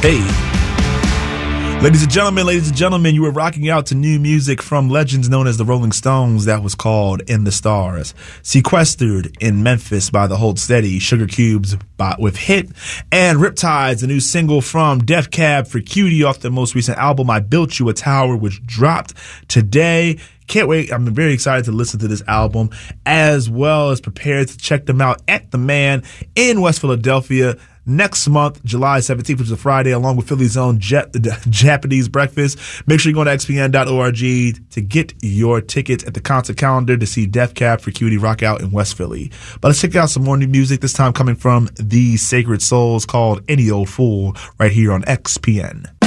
Hey. Ladies and gentlemen, you were rocking out to new music from legends known as the Rolling Stones that was called In the Stars. Sequestered in Memphis by the Hold Steady, Sugar Cubes with Hit, and Riptides, a new single from Def Cab for Cutie off their most recent album, I Built You a Tower, which dropped today. Can't wait. I'm very excited to listen to this album, as well as prepared to check them out at The Man in West Philadelphia next month, July 17th, which is a Friday, along with Philly's own Japanese breakfast. Make sure you go to xpn.org to get your tickets at the concert calendar to see Def Cab for Cutie rock out in West Philly. But let's check out some more new music, this time coming from The Sacred Souls, called Any Old Fool, right here on XPN.